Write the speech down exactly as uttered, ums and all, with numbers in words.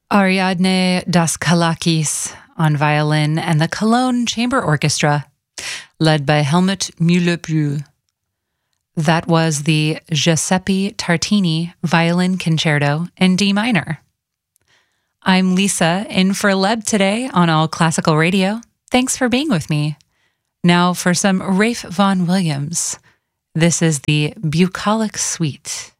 Ariadne Daskalakis on violin and the Cologne Chamber Orchestra, led by Helmut Müller-Brühl. That was the Giuseppe Tartini Violin Concerto in D minor. I'm Lisa, in for Leb today on All Classical Radio. Thanks for being with me. Now for some Ralph Vaughan Williams. This is the Bucolic Suite.